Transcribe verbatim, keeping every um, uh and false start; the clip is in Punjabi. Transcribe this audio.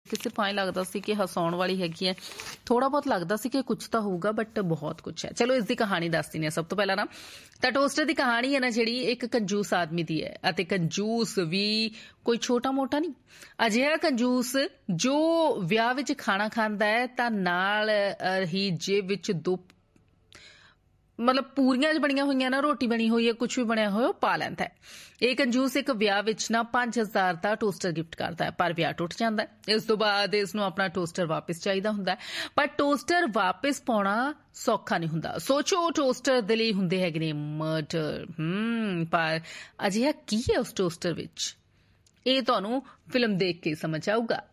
ਕਿਸੇ ਥਾਂ ਲੱਗਦਾ ਸੀ ਕਿ ਹਸਾਉਣ ਵਾਲੀ ਹੈਗੀ ਹੈ, ਥੋੜਾ ਬਹੁਤ ਲੱਗਦਾ ਸੀ ਕਿ ਕੁਛ ਤਾਂ ਹੋਊਗਾ, ਬਟ ਬਹੁਤ ਕੁਛ ਹੈ। ਚਲੋ ਇਸ ਦੀ ਕਹਾਣੀ ਦੱਸ ਦਿੰਦੇ ਹਾਂ। ਸਭ ਤੋਂ ਪਹਿਲਾਂ ਨਾ ਤਾਂ ਟੋਸਟਰ ਦੀ ਕਹਾਣੀ ਹੈ ਨਾ ਜਿਹੜੀ, ਇੱਕ ਕੰਜੂਸ ਆਦਮੀ ਦੀ ਹੈ, ਅਤੇ ਕੰਜੂਸ ਵੀ ਕੋਈ ਛੋਟਾ ਮੋਟਾ ਨਹੀਂ, ਅਜਿਹਾ ਕੰਜੂਸ ਜੋ ਵਿਆਹ ਵਿੱਚ ਖਾਣਾ ਖਾਂਦਾ ਹੈ ਤਾਂ ਨਾਲ ਹੀ ਜੇਬ ਵਿੱਚ ਦੋ ਮਤਲਬ ਪੂਰੀਆਂ 'ਚ ਬਣੀਆਂ ਹੋਈਆਂ ਨਾ, ਰੋਟੀ ਬਣੀ ਹੋਈ ਹੈ, ਕੁਛ ਵੀ ਬਣਿਆ ਹੋਇਆ ਉਹ ਪਾ ਲੈਂਦਾ ਹੈ। ਇਹ ਕੰਜੂਸ ਇੱਕ ਵਿਆਹ ਵਿੱਚ ਨਾ ਪੰਜ ਹਜ਼ਾਰ ਦਾ ਟੋਸਟਰ ਗਿਫਟ ਕਰਦਾ ਹੈ, ਪਰ ਵਿਆਹ ਟੁੱਟ ਜਾਂਦਾ ਹੈ। ਇਸ ਤੋਂ ਬਾਅਦ ਇਸ ਨੂੰ ਆਪਣਾ ਟੋਸਟਰ ਵਾਪਿਸ ਚਾਹੀਦਾ ਹੁੰਦਾ ਹੈ, ਪਰ ਟੋਸਟਰ ਵਾਪਿਸ ਪਾਉਣਾ ਸੌਖਾ ਨਹੀਂ ਹੁੰਦਾ। ਸੋਚੋ, ਟੋਸਟਰ ਦੇ ਲਈ ਹੁੰਦੇ ਹੈਗੇ ਨੇ ਮਰਡਰ। ਹਮ ਪਰ ਅਜਿਹਾ ਕੀ ਹੈ ਉਸ ਟੋਸਟਰ ਵਿੱਚ, ਇਹ ਤੁਹਾਨੂੰ ਫਿਲਮ ਦੇਖ ਕੇ ਸਮਝ ਆਊਗਾ।